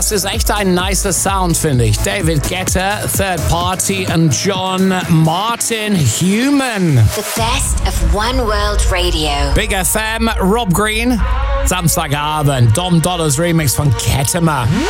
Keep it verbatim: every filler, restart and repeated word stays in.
Das ist echt ein nicer Sound, finde ich. David Guetta, Third Party und John Martin, Human. The best of One World Radio. Big F M, Rob Green, Samstagabend, Dom Dollars Remix von Ketema.